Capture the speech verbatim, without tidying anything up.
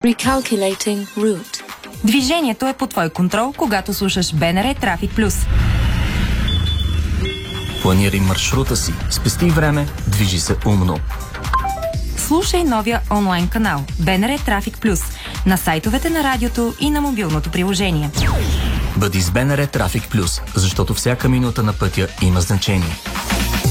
Recalculating route. Движението е под твой контрол, когато слушаш БНР Трафик Плюс. Планирай маршрута си, спести време, движи се умно. Слушай новия онлайн канал БНР Трафик Плюс на сайтовете на радиото и на мобилното приложение. Бъди с БНР Трафик Плюс, защото всяка минута на пътя има значение.